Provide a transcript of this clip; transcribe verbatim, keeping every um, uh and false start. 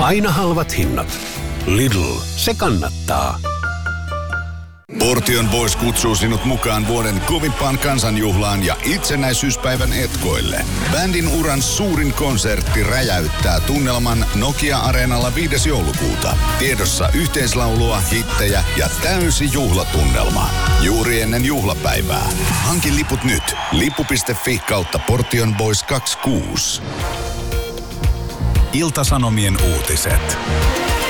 Aina halvat hinnat. Lidl, se kannattaa. Portion Boys kutsuu sinut mukaan vuoden kovimpaan kansanjuhlaan ja itsenäisyyspäivän etkoille. Bändin uran suurin konsertti räjäyttää tunnelman Nokia-areenalla viides joulukuuta. Tiedossa yhteislaulua, hittejä ja täysi juhlatunnelma. Juuri ennen juhlapäivää. Hanki liput nyt. Lippu piste fi kautta Portion Boys kaksikymmentäkuusi. Ilta-Sanomien uutiset.